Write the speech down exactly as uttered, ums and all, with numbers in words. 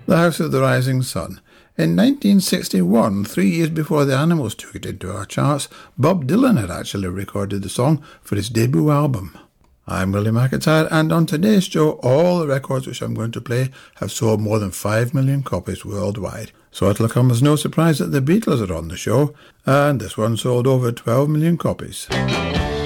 The House of the Rising Sun. In nineteen sixty-one, three years before the Animals took it into our charts, Bob Dylan had actually recorded the song for his debut album. I'm William McIntyre, and on today's show, all the records which I'm going to play have sold more than five million copies worldwide. So it'll come as no surprise that the Beatles are on the show, and this one sold over twelve million copies.